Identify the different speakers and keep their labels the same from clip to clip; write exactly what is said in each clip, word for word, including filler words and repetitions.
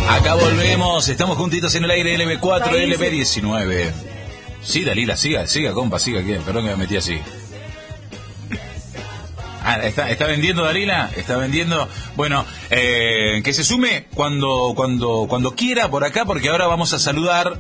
Speaker 1: Acá volvemos, estamos juntitos en el aire, L B cuatro, L B diecinueve. Sí, Dalila, siga, siga, compa, siga, ¿quién? Perdón que me metí así. Ah, ¿está, está vendiendo Dalila? ¿Está vendiendo? Bueno, eh, que se sume cuando, cuando, cuando quiera por acá, porque ahora vamos a saludar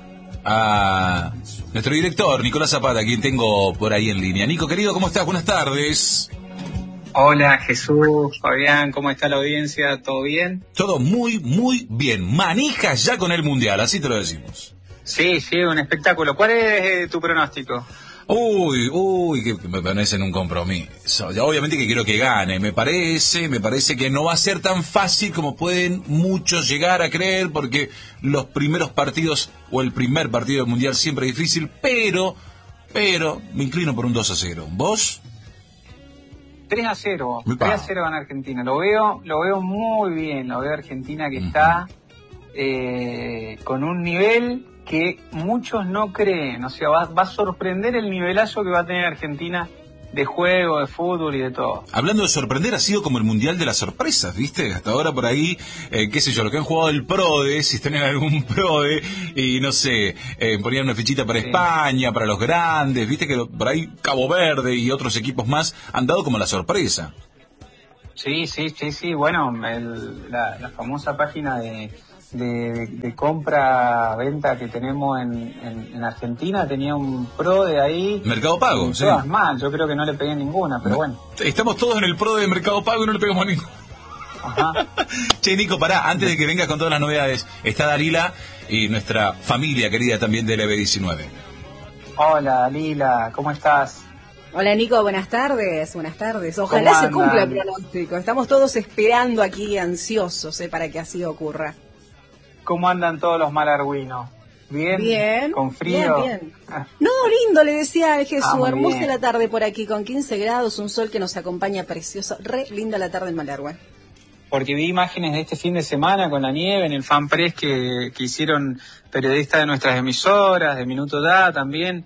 Speaker 1: a nuestro director, Nicolás Zapata, quien tengo por ahí en línea. Nico, querido, ¿cómo estás? Buenas tardes.
Speaker 2: Hola Jesús, Fabián, ¿cómo está la audiencia? ¿Todo bien?
Speaker 1: Todo muy, muy bien. Manijas ya con el Mundial, así te lo decimos.
Speaker 2: Sí, sí, un espectáculo. ¿Cuál es eh, tu pronóstico?
Speaker 1: Uy, uy, que me parece en un compromiso. Obviamente que quiero que gane. Me parece, me parece que no va a ser tan fácil como pueden muchos llegar a creer, porque los primeros partidos, o el primer partido del Mundial siempre es difícil, pero, pero, me inclino por un dos a cero. ¿Vos?
Speaker 2: tres a cero.
Speaker 1: Muy
Speaker 2: tres a cero gana Argentina. Lo veo, lo veo muy bien. Lo veo Argentina que uh-huh. está eh, con un nivel que muchos no creen. O sea, va, va a sorprender el nivelazo que va a tener Argentina de juego, de fútbol y de todo.
Speaker 1: Hablando de sorprender, ha sido como el Mundial de las sorpresas, ¿viste? Hasta ahora por ahí, eh, qué sé yo, lo que han jugado el PRODE, si tienen algún PRODE, y no sé, eh, ponían una fichita para sí. España, para los grandes, ¿viste? Que por ahí Cabo Verde y otros equipos más han dado como la sorpresa.
Speaker 2: Sí, sí, sí, sí, bueno, el, la, la famosa página de... De, de compra-venta que tenemos en, en, en Argentina, tenía un pro de ahí.
Speaker 1: Mercado Pago, sí.
Speaker 2: Todas mal, yo creo que no le pegué ninguna, pero bueno.
Speaker 1: Estamos todos en el pro de Mercado Pago y no le pegamos a ninguno.
Speaker 2: Ajá.
Speaker 1: Che, Nico, pará, antes de que vengas con todas las novedades, está Dalila y nuestra familia querida también de L B diecinueve.
Speaker 2: Hola, Dalila, ¿cómo estás?
Speaker 3: Hola Nico, buenas tardes, buenas tardes. Ojalá se cumpla el pronóstico. Estamos todos esperando aquí, ansiosos, eh, para que así ocurra.
Speaker 2: ¿Cómo andan todos los malargüinos? ¿Bien?
Speaker 3: Bien.
Speaker 2: ¿Con frío?
Speaker 3: Bien, bien. Ah. No, lindo, le decía Jesús. Ah, hermosa
Speaker 2: bien.
Speaker 3: La tarde por aquí, con quince grados, un sol que nos acompaña precioso. Re linda la tarde en Malargüe.
Speaker 2: Porque vi imágenes de este fin de semana con la nieve en el fan press que, que hicieron periodistas de nuestras emisoras, de Minuto Ya también,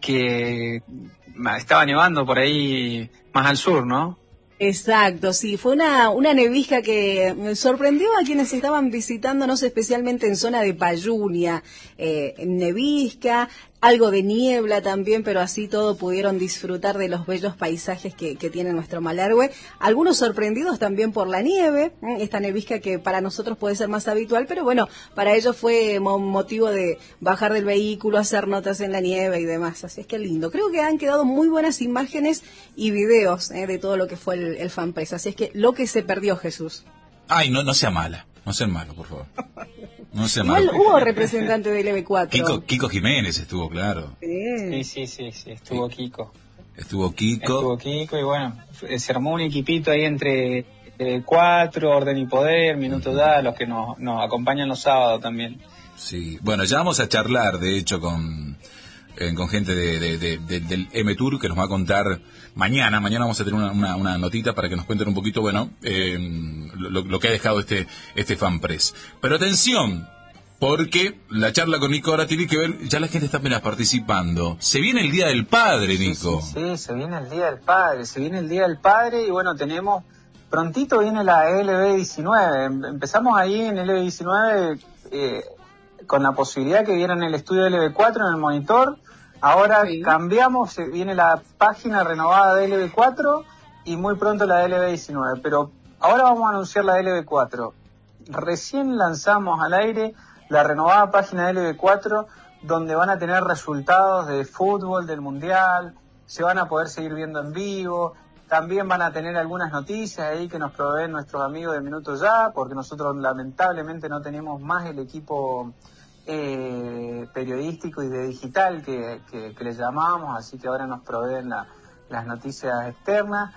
Speaker 2: que estaba nevando por ahí más al sur, ¿no?
Speaker 3: Exacto, sí, fue una, una nevisca que me sorprendió a quienes estaban visitándonos, especialmente en zona de Payunia, eh, nevisca, algo de niebla también, pero así todo pudieron disfrutar de los bellos paisajes que, que tiene nuestro Malargüe. Algunos sorprendidos también por la nieve, ¿eh? Esta nevisca que para nosotros puede ser más habitual, pero bueno, para ellos fue mo- motivo de bajar del vehículo, hacer notas en la nieve y demás. Así es que lindo. Creo que han quedado muy buenas imágenes y videos ¿eh? de todo lo que fue el, el fanpress. Así es que lo que se perdió, Jesús.
Speaker 1: Ay, no, no sea mala. No sean malos, por favor. No sean
Speaker 3: Igual
Speaker 1: malos.
Speaker 3: hubo representante del L B cuatro.
Speaker 1: Kiko, Kiko Jiménez estuvo, claro.
Speaker 2: Sí, sí, sí, sí, estuvo
Speaker 1: Sí.
Speaker 2: Kiko.
Speaker 1: Estuvo Kiko.
Speaker 2: Estuvo Kiko y bueno, se armó un equipito ahí entre eh, cuatro, Orden y Poder, Minuto Ya, los que nos, nos acompañan los sábados también.
Speaker 1: Sí, bueno, ya vamos a charlar, de hecho, con... Eh, con gente de, de, de, de, del M-Tour que nos va a contar mañana, mañana vamos a tener una, una, una notita para que nos cuenten un poquito, bueno, eh, lo, lo que ha dejado este, este fanpress. Pero atención, porque la charla con Nico ahora tiene que ver, ya la gente está apenas participando. Se viene el Día del Padre, Nico.
Speaker 2: Sí, sí, sí, se viene el Día del Padre, se viene el Día del Padre y bueno, tenemos, prontito viene la L B diecinueve, empezamos ahí en L B diecinueve eh, con la posibilidad que vieran el estudio L B cuatro en el monitor. Ahora sí. Cambiamos, viene la página renovada de L B cuatro y muy pronto la de L B diecinueve. Pero ahora vamos a anunciar la de L B cuatro. Recién lanzamos al aire la renovada página de L B cuatro, donde van a tener resultados de fútbol, del Mundial, se van a poder seguir viendo en vivo. También van a tener algunas noticias ahí que nos proveen nuestros amigos de Minuto Ya, porque nosotros lamentablemente no tenemos más el equipo... Eh, periodístico y de digital que, que, que le llamamos, así que ahora nos proveen la, las noticias externas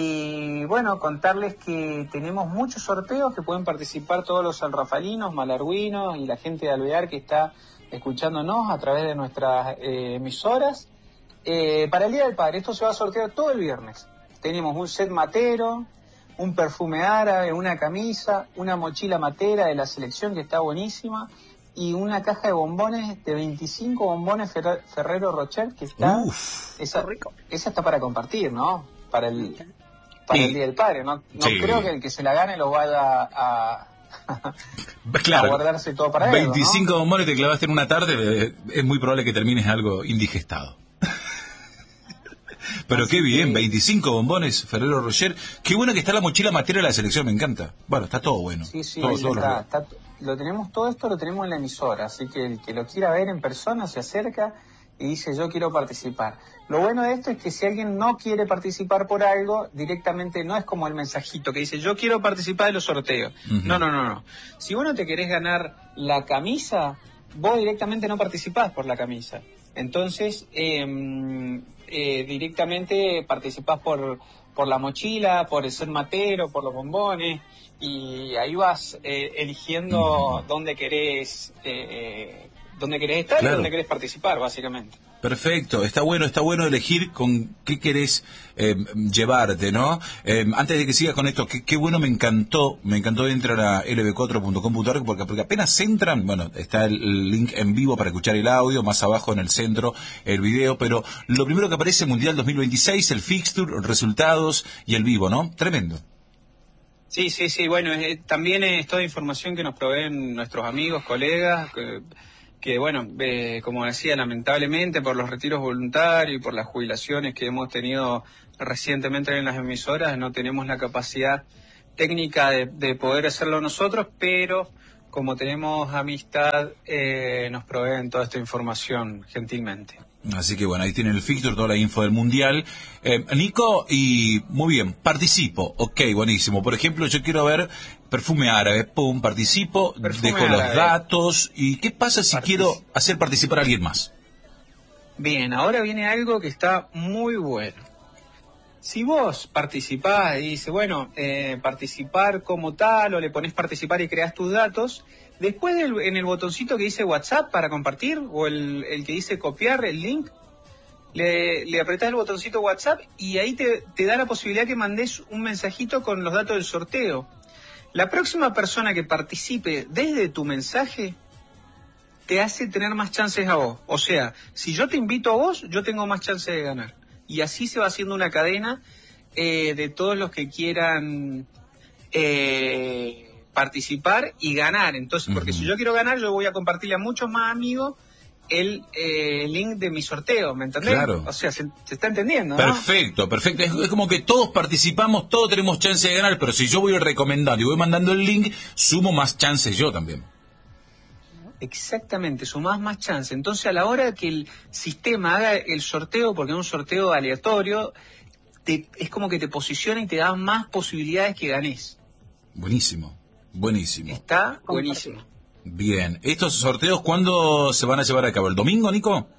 Speaker 2: y bueno, contarles que tenemos muchos sorteos que pueden participar todos los sanrafalinos, malargüinos y la gente de Alvear que está escuchándonos a través de nuestras eh, emisoras eh, para el Día del Padre. Esto se va a sortear todo el viernes. Tenemos un set matero, un perfume árabe, una camisa, una mochila matera de la selección que está buenísima y una caja de bombones, de veinticinco bombones Ferre- Ferrero Rocher, que está...
Speaker 1: Uf,
Speaker 2: esa,
Speaker 3: rico.
Speaker 2: Esa está para compartir, ¿no? Para el, para
Speaker 1: sí.
Speaker 2: el Día del Padre, ¿no? No
Speaker 1: Sí.
Speaker 2: creo que el que se la gane lo vaya a,
Speaker 1: Claro,
Speaker 2: a guardarse todo para
Speaker 1: veinticinco
Speaker 2: algo, ¿no?
Speaker 1: bombones te clavaste en una tarde, eh, es muy probable que termines algo indigestado. Pero
Speaker 2: Así
Speaker 1: qué bien,
Speaker 2: que...
Speaker 1: veinticinco bombones, Ferrero Rocher. Qué bueno que está la mochila materia de la selección, me encanta. Bueno, está todo bueno.
Speaker 2: Sí, sí,
Speaker 1: todo, todo
Speaker 2: está, está, lo tenemos, todo esto lo tenemos en la emisora, así que el que lo quiera ver en persona se acerca y dice yo quiero participar. Lo bueno de esto es que si alguien no quiere participar por algo, directamente no es como el mensajito que dice yo quiero participar de los sorteos. Uh-huh. No, no, no, no. Si vos no te querés ganar la camisa, vos directamente no participás por la camisa. Entonces, eh, eh, directamente participás por, por la mochila, por el ser matero, por los bombones, y ahí vas eh, eligiendo uh-huh. dónde querés... Eh, dónde querés estar claro. y dónde querés participar, básicamente.
Speaker 1: Perfecto, está bueno, está bueno elegir con qué querés eh, llevarte, ¿no? Eh, antes de que sigas con esto, qué, qué bueno, me encantó, me encantó entrar a L B cuatro punto com punto a r porque, porque apenas entran, bueno, está el link en vivo para escuchar el audio, más abajo en el centro el video, pero lo primero que aparece Mundial dos mil veintiséis, el fixture, resultados y el vivo, ¿no? Tremendo.
Speaker 2: Sí, sí, sí, bueno, eh, también es toda información que nos proveen nuestros amigos, colegas, que, que bueno, eh, como decía, lamentablemente por los retiros voluntarios y por las jubilaciones que hemos tenido recientemente en las emisoras, no tenemos la capacidad técnica de, de poder hacerlo nosotros, pero como tenemos amistad, eh, nos proveen toda esta información gentilmente.
Speaker 1: Así que bueno, ahí tienen el fixture, toda la info del Mundial. Eh, Nico, y muy bien, participo, ok, buenísimo. Por ejemplo, yo quiero ver perfume árabe, pum, participo, perfume dejo árabe. Los datos. ¿Y qué pasa si Partic- quiero hacer participar a alguien más?
Speaker 2: Bien, ahora viene algo que está muy bueno. Si vos participás y dices, bueno, eh, participar como tal, o le pones participar y creas tus datos, después del, en el botoncito que dice WhatsApp para compartir, o el, el que dice copiar el link, le, le apretás el botoncito WhatsApp y ahí te, te da la posibilidad que mandes un mensajito con los datos del sorteo. La próxima persona que participe desde tu mensaje te hace tener más chances a vos. O sea, si yo te invito a vos, yo tengo más chances de ganar. Y así se va haciendo una cadena eh, de todos los que quieran eh, participar y ganar. Entonces, porque uh-huh. si yo quiero ganar, yo voy a compartirle a muchos más amigos el eh, link de mi sorteo, ¿me entendés?
Speaker 1: Claro.
Speaker 2: O sea, se, se está entendiendo, ¿no?
Speaker 1: Perfecto, perfecto. Es, es como que todos participamos, todos tenemos chance de ganar, pero si yo voy recomendando y voy mandando el link, sumo más chances yo también.
Speaker 2: Exactamente, sumás más chance. Entonces, a la hora que el sistema haga el sorteo, porque es un sorteo aleatorio, te, es como que te posiciona y te da más posibilidades que ganes.
Speaker 1: Buenísimo, buenísimo.
Speaker 2: Está buenísimo.
Speaker 1: Bien, ¿estos sorteos cuándo se van a llevar a cabo? ¿El domingo, Nico?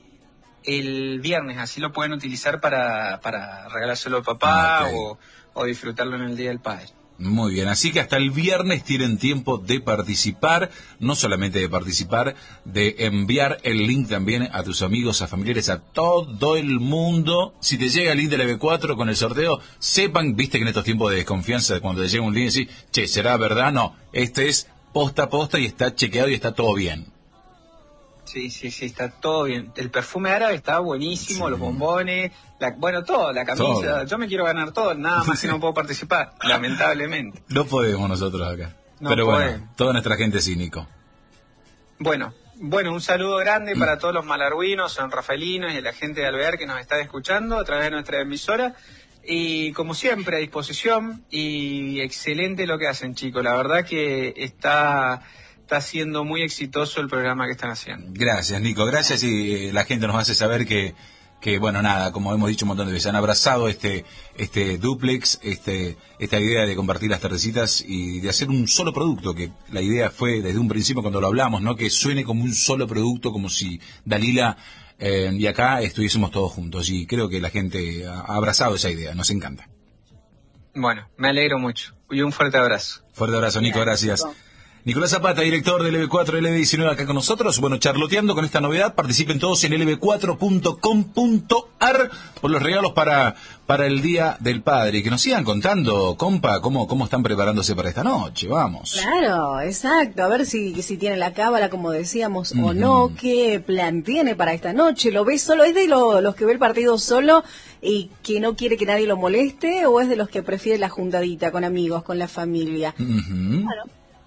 Speaker 2: El viernes, así lo pueden utilizar para, para regalárselo al papá ah, okay. o, o disfrutarlo en el Día del Padre.
Speaker 1: Muy bien, así que hasta el viernes tienen tiempo de participar, no solamente de participar, de enviar el link también a tus amigos, a familiares, a todo el mundo. Si te llega el link de la B cuatro con el sorteo, sepan, viste que en estos tiempos de desconfianza, cuando te llega un link, decís, che, ¿será verdad? No, este es posta a posta y está chequeado y está todo bien.
Speaker 2: Sí, sí, sí, está todo bien. El perfume árabe está buenísimo, sí. Los bombones, la, bueno, todo, la camisa. Todo. Yo me quiero ganar todo, nada más que no puedo participar, lamentablemente.
Speaker 1: No podemos nosotros acá.
Speaker 2: No
Speaker 1: Pero
Speaker 2: podemos.
Speaker 1: Bueno, toda nuestra gente cínico.
Speaker 2: Bueno, bueno, un saludo grande mm. para todos los malarguinos, sanrafaelinos y la gente de Alvear que nos está escuchando a través de nuestra emisora. Y como siempre, a disposición y excelente lo que hacen, chicos. La verdad que está... está siendo muy exitoso el programa que están haciendo.
Speaker 1: Gracias, Nico, gracias, y eh, la gente nos hace saber que, que, bueno, nada, como hemos dicho un montón de veces, han abrazado este este duplex, este esta idea de compartir las tardecitas y de hacer un solo producto, que la idea fue desde un principio cuando lo hablamos, ¿no? Que suene como un solo producto, como si Dalila eh, y acá estuviésemos todos juntos, y creo que la gente ha abrazado esa idea, nos encanta.
Speaker 2: Bueno, me alegro mucho, y un fuerte abrazo.
Speaker 1: Fuerte abrazo, Nico, gracias. Nicolás Zapata, director de L B cuatro, L B diecinueve, acá con nosotros. Bueno, charloteando con esta novedad, participen todos en L B cuatro punto com punto a r por los regalos para para el Día del Padre. Que nos sigan contando, compa, cómo cómo están preparándose para esta noche, vamos.
Speaker 3: Claro, exacto, a ver si si tiene la cábala, como decíamos, uh-huh. o no, qué plan tiene para esta noche. ¿Lo ves solo? ¿Es de lo, los que ve el partido solo y que no quiere que nadie lo moleste, o es de los que prefiere la juntadita con amigos, con la familia?
Speaker 1: Uh-huh.
Speaker 3: Claro.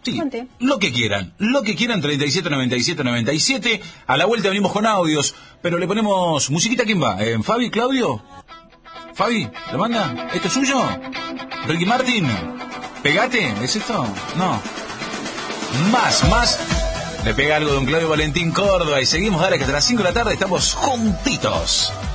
Speaker 1: Sí,
Speaker 3: Conte.
Speaker 1: lo que quieran, lo que quieran, treinta y siete, noventa y siete, noventa y siete. A la vuelta venimos con audios, pero le ponemos musiquita. ¿Quién va? ¿Eh, ¿Fabi, Claudio? ¿Fabi? ¿Le manda? ¿Esto es suyo? ¿Ricky Martin? ¿Pegate? ¿Es esto? No. Más, más. Le pega algo de un Claudio Valentín Córdoba y seguimos, dale, que hasta las cinco de la tarde estamos juntitos.